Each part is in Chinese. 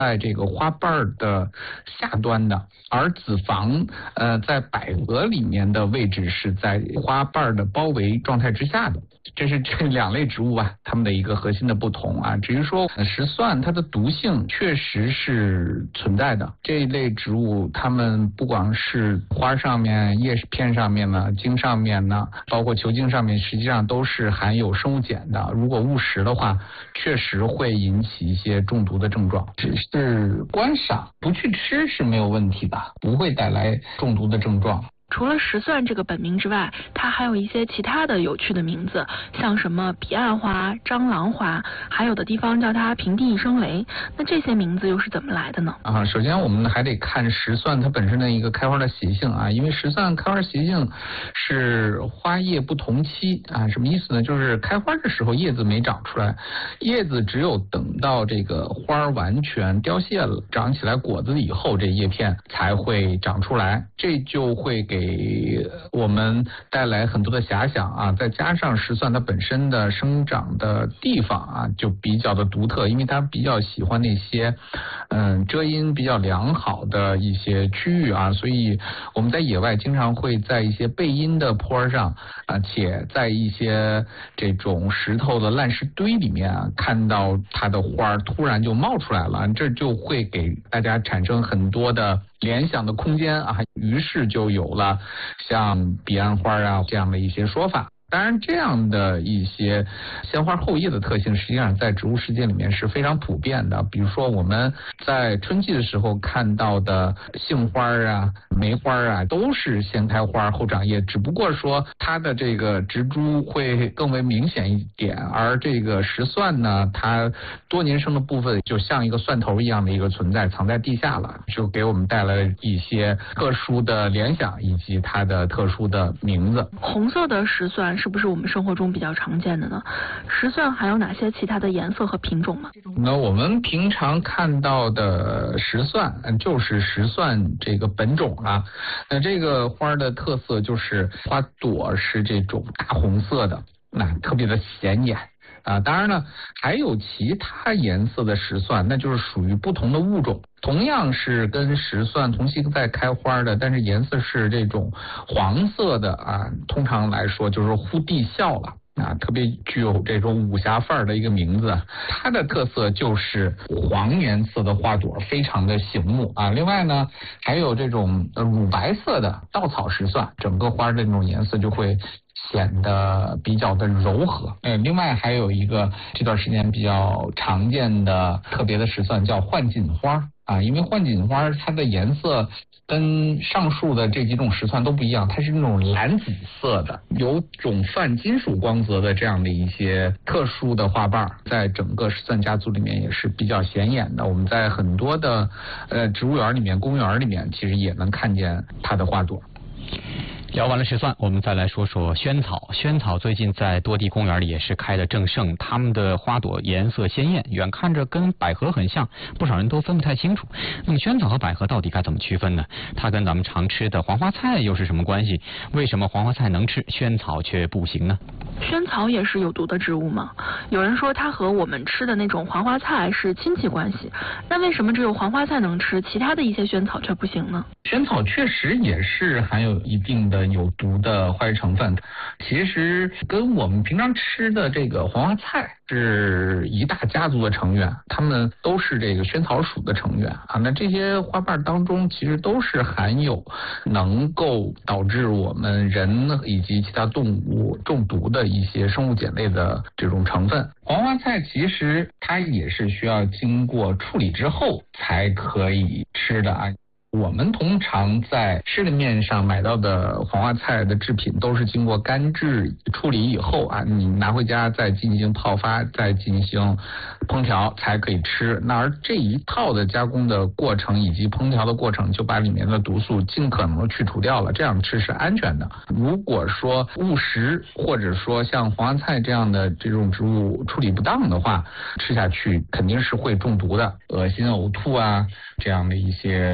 在这个花瓣的下端的，而子房在百合里面的位置是在花瓣的包围状态之下的。这是这两类植物啊，它们的一个核心的不同啊。至于说石蒜，它的毒性确实是存在的。这一类植物，它们不光是花上面、叶片上面呢、茎上面呢，包括球茎上面，实际上都是含有生物碱的。如果误食的话，确实会引起一些中毒的症状。只是观赏，不去吃是没有问题的，不会带来中毒的症状。 除了石蒜这个本名之外，它还有一些其他的有趣的名字，像什么彼岸花、蟑螂花，还有的地方叫它平地一声雷。那这些名字又是怎么来的呢？ 首先我们还得看石蒜它本身的一个开花的习性啊，因为石蒜开花习性是花叶不同期啊，什么意思呢？就是开花的时候叶子没长出来，叶子只有等到这个花完全凋谢了，长起来果子以后，这叶片才会长出来，这就会给我们带来很多的遐想啊，再加上石蒜它本身的生长的地方啊，就比较的独特，因为它比较喜欢那些遮阴比较良好的一些区域啊，所以我们在野外经常会在一些背阴的坡上啊，且在一些这种石头的烂石堆里面啊，看到它的花突然就冒出来了，这就会给大家产生很多的联想的空间啊，于是就有了像彼岸花啊这样的一些说法。当然，这样的一些先花后叶的特性，实际上在植物世界里面是非常普遍的。比如说，我们在春季的时候看到的杏花啊、梅花啊，都是先开花后长叶，只不过说它的这个植株会更为明显一点，而这个石蒜呢，它多年生的部分就像一个蒜头一样的一个存在，藏在地下了，就给我们带来了一些特殊的联想以及它的特殊的名字。 红色的石蒜是不是我们生活中比较常见的呢？石蒜还有哪些其他的颜色和品种吗？ 那我们平常看到的石蒜就是石蒜这个本种啊。那这个花的特色就是花朵是这种大红色的，那特别的显眼啊。当然呢，还有其他颜色的石蒜，那就是属于不同的物种。同样是跟石蒜同期在开花的，但是颜色是这种黄色的啊，通常来说就是呼地笑了啊，特别具有这种武侠范儿的一个名字。它的特色就是黄颜色的花朵非常的醒目啊。另外呢，还有这种乳白色的稻草石蒜，整个花的这种颜色就会显得比较的柔和。另外还有一个这段时间比较常见的特别的石蒜叫幻锦花啊，因为幻锦花它的颜色跟上述的这几种石蒜都不一样，它是那种蓝紫色的，有种泛金属光泽的这样的一些特殊的花瓣，在整个石蒜家族里面也是比较显眼的。我们在很多的植物园里面、公园里面，其实也能看见它的花朵。 聊完了石蒜，我们再来说说萱草。萱草最近在多地公园里也是开得正盛，它们的花朵颜色鲜艳，远看着跟百合很像，不少人都分不太清楚。那么萱草和百合到底该怎么区分呢？它跟咱们常吃的黄花菜又是什么关系？为什么黄花菜能吃，萱草却不行呢？ 萱草也是有毒的植物吗？有人说它和我们吃的那种黄花菜是亲戚关系，那为什么只有黄花菜能吃，其他的一些萱草却不行呢？ 萱草确实也是含有一定的有毒的化学成分，其实跟我们平常吃的这个黄花菜是一大家族的成员，它们都是这个萱草属的成员啊。那这些花瓣当中其实都是含有能够导致我们人以及其他动物中毒的一些生物碱类的这种成分。黄花菜其实它也是需要经过处理之后才可以吃的啊。我们通常在市面上买到的黄花菜的制品都是经过干制处理以后啊，你拿回家再进行泡发，再进行烹调才可以吃。那而这一套的加工的过程以及烹调的过程，就把里面的毒素尽可能去除掉了，这样吃是安全的。如果说误食或者说像黄花菜这样的这种植物处理不当的话，吃下去肯定是会中毒的，恶心呕吐啊这样的一些消化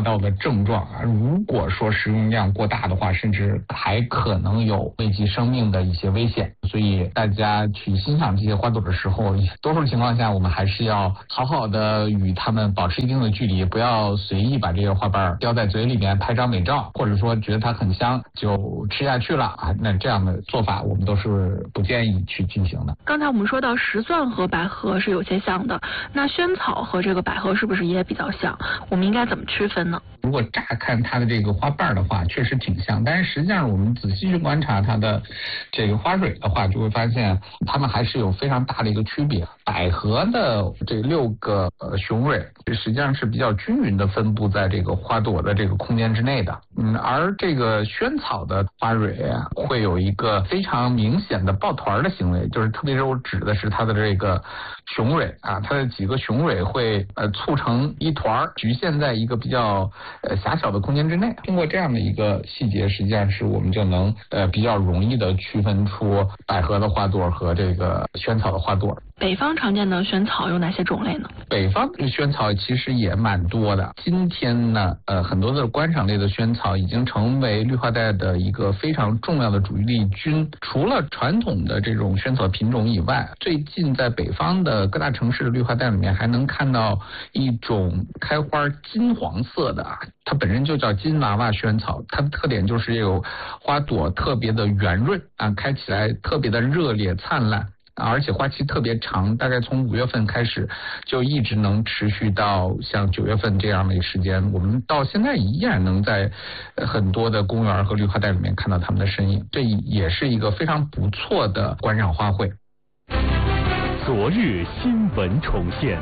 道的症状啊。如果说食用量过大的话，甚至还可能有危及生命的一些危险。所以大家去欣赏这些花朵的时候，多数情况下我们还是要好好的与它们保持一定的距离，不要随意把这个花瓣叼在嘴里面拍张美照，或者说觉得它很香就吃下去了啊。那这样的做法我们都是不建议去进行的。 刚才我们说到石蒜和百合是有些像的，那萱草和这个百合是不是也比较像？我们应该怎么区分呢？ 如果乍看它的这个花瓣的话，确实挺像，但是实际上我们仔细去观察它的这个花蕊的话，就会发现它们还是有非常大的一个区别。百合的这6个雄蕊实际上是比较均匀的分布在这个花朵的这个空间之内的，而这个萱草的花蕊会有一个非常明显的抱团的行为，就是特别是我指的是它的这个雄蕊啊，它的几个雄蕊会促成一团，局限在一个比较狭小的空间之内。通过这样的一个细节，实际上是我们就能比较容易的区分出百合的花朵和这个萱草的花朵。 北方常见的萱草有哪些种类呢？ 北方的萱草其实也蛮多的。今天呢，很多的观赏类的萱草已经成为绿化带的一个非常重要的主力军。除了传统的这种萱草品种以外，最近在北方的各大城市的绿化带里面还能看到一种开花金黄色的，它本身就叫金娃娃萱草，它的特点就是有花朵特别的圆润啊，开起来特别的热烈灿烂。而且花期特别长，大概从5月份开始就一直能持续到像9月份这样的一个时间。我们到现在依然能在很多的公园和绿化带里面看到它们的身影，这也是一个非常不错的观赏花卉。 昨日新闻重现。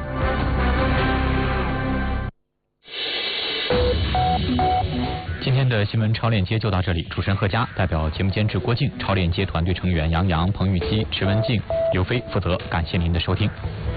今天的新闻超链接就到这里，主持人贺佳代表节目监制郭靖、超链接团队成员杨洋、彭玉基、池文静、刘飞负责，感谢您的收听。